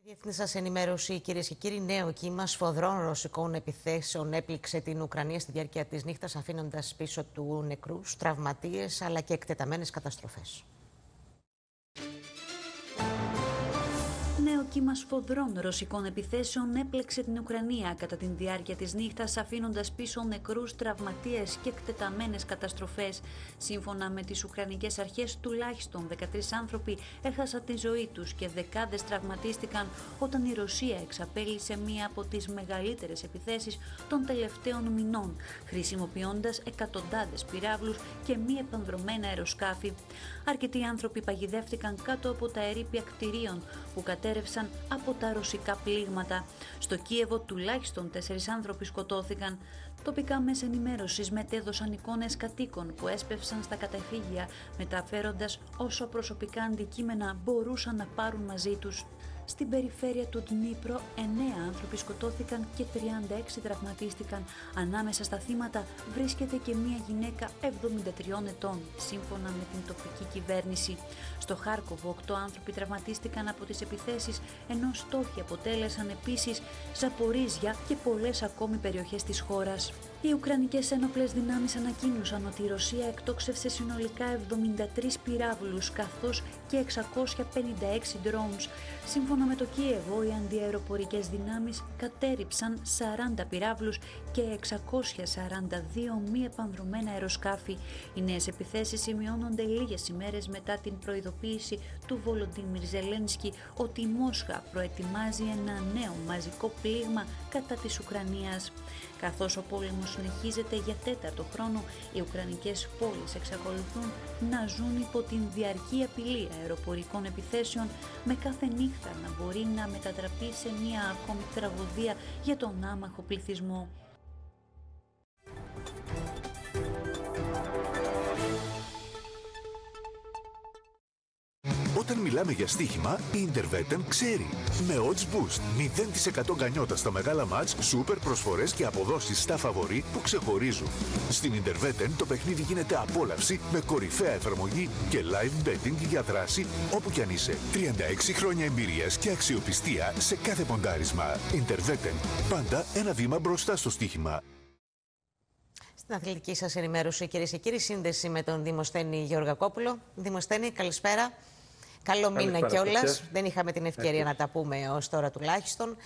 Διεθνή σας ενημέρωση, κυρίες και κύριοι. Νέο κύμα σφοδρών ρωσικών επιθέσεων έπληξε την Ουκρανία στη διάρκεια της νύχτας, αφήνοντας πίσω του νεκρούς, τραυματίες αλλά και εκτεταμένες καταστροφές. Νέο κύμα σφοδρών ρωσικών επιθέσεων έπλεξε την Ουκρανία κατά τη διάρκεια της νύχτας, αφήνοντας πίσω νεκρούς, τραυματίες και εκτεταμένες καταστροφές. Σύμφωνα με τις Ουκρανικές αρχές, τουλάχιστον 13 άνθρωποι έχασαν τη ζωή τους και δεκάδες τραυματίστηκαν όταν η Ρωσία εξαπέλυσε μία από τις μεγαλύτερες επιθέσεις των τελευταίων μηνών, χρησιμοποιώντας εκατοντάδες πυράβλους και μη επανδρομένα αεροσκάφη. Αρκετοί άνθρωποι παγιδεύτηκαν κάτω από τα ερείπια κτηρίων που κατέρευσαν από τα ρωσικά πλήγματα. Στο Κίεβο τουλάχιστον 4 άνθρωποι σκοτώθηκαν. Τοπικά μέσα ενημέρωσης μετέδωσαν εικόνες κατοίκων που έσπευσαν στα καταφύγια, μεταφέροντας όσο προσωπικά αντικείμενα μπορούσαν να πάρουν μαζί τους. Στην περιφέρεια του Ντνίπρο, 9 άνθρωποι σκοτώθηκαν και 36 τραυματίστηκαν. Ανάμεσα στα θύματα βρίσκεται και μία γυναίκα 73 ετών, σύμφωνα με την τοπική κυβέρνηση. Στο Χάρκοβο, 8 άνθρωποι τραυματίστηκαν από τις επιθέσεις, ενώ στόχοι αποτέλεσαν επίσης Ζαπορίζια και πολλές ακόμη περιοχές της χώρας. Οι Ουκρανικές ένοπλες δυνάμεις ανακοίνωσαν ότι η Ρωσία εκτόξευσε συνολικά 73 πυράβλους καθώς και 656 drones. Σύμφωνα με το Κίεβο, οι αντιαεροπορικές δυνάμεις κατέρριψαν 40 πυράβλους και 642 μη επανδρομένα αεροσκάφη. Οι νέες επιθέσεις σημειώνονται λίγες ημέρες μετά την προειδοποίηση του Βολοντίμιρ Ζελένσκι ότι η Μόσχα προετοιμάζει ένα νέο μαζικό πλήγμα κατά της Ουκρανίας. Καθώς ο πόλεμος συνεχίζεται για 4ο χρόνο, οι Ουκρανικές πόλεις εξακολουθούν να ζουν υπό την διαρκή απειλή αεροπορικών επιθέσεων, με κάθε νύχτα να μπορεί να μετατραπεί σε μια ακόμη τραγωδία για τον άμαχο πληθυσμό. Όταν μιλάμε για στοίχημα, η Intervetem ξέρει. Με odds boost, 0% γκανιότα στα μεγάλα μάτς, σούπερ προσφορές και αποδόσεις στα φαβορί που ξεχωρίζουν. Στην Intervetem το παιχνίδι γίνεται απόλαυση με κορυφαία εφαρμογή και live betting για δράση όπου κι αν είσαι. 36 χρόνια εμπειρίας και αξιοπιστία σε κάθε ποντάρισμα. Intervetem, πάντα ένα βήμα μπροστά στο στοίχημα. Στην αθλητική σας ενημέρωση, κυρίες και κύριοι, σύνδεση με τον Δημοσθένη Γεωργακόπουλο. Δημοσθένη, καλησπέρα. Καλό μήνα κιόλας. Δεν είχαμε την ευκαιρία να τα πούμε ως τώρα τουλάχιστον.